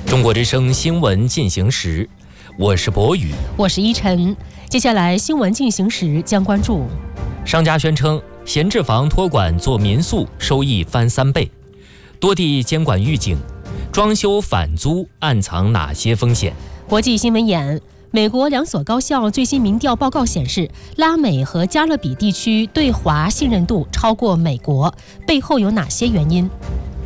中国之声新闻进行时，我是博宇， 我是依晨。接下来新闻进行时将关注： 商家宣称闲置房托管做民宿收益翻3倍，多地监管预警，装修反租暗藏哪些风险？ 国际新闻眼：美国2所高校最新民调报告显示，拉美和加勒比地区对华信任度超过美国，背后有哪些原因？